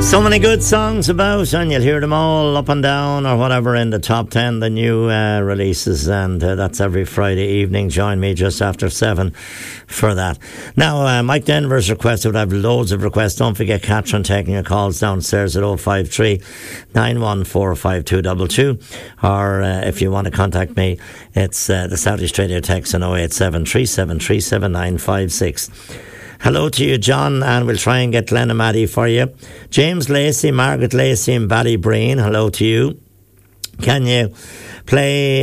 So many good songs about, and you'll hear them all up and down or whatever in the top 10, the new releases, and that's every Friday evening. Join me just after 7 for that. Now, Mike Denver's requested, I have loads of requests. Don't forget Catherine taking your calls downstairs at 053 914 5222, or if you want to contact me, it's the South East Radio text on 087 373 7956. Hello to you, John, and we'll try and get Glenn and Maddie for you. James Lacey, Margaret Lacey and Ballybreen, hello to you. Can you play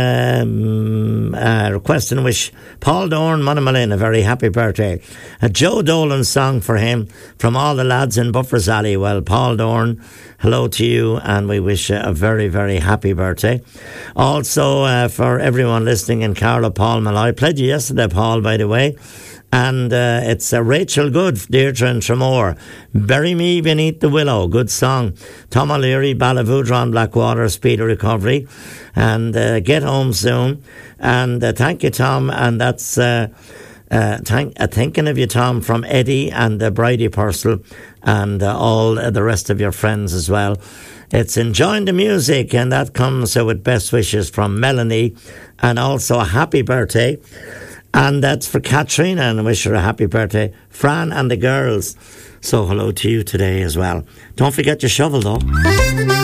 request and wish Paul Dorn Monaghan a very happy birthday? A Joe Dolan song for him from all the lads in Buffers Alley. Well, Paul Dorn, hello to you, and we wish you a very, very happy birthday. Also, for everyone listening in Carlow, Paul Malloy. Played you yesterday, Paul, by the way. And it's Rachel Good, Deirdre and Tramore. Bury Me Beneath the Willow, good song. Tom O'Leary, Ballavudron, Blackwater, speedy recovery. And get home soon. And thank you, Tom. And that's thinking of you, Tom, from Eddie and Bridie Purcell and all the rest of your friends as well. It's enjoying the music, and that comes with best wishes from Melanie, and also a happy birthday. And that's for Katrina, and I wish her a happy birthday. Fran and the girls. So hello to you today as well. Don't forget your shovel, though.